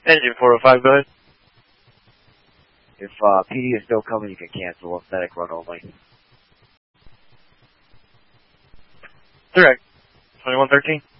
Engine 405, go ahead. If PD is still coming, you can cancel. Static run only. Direct. 2113.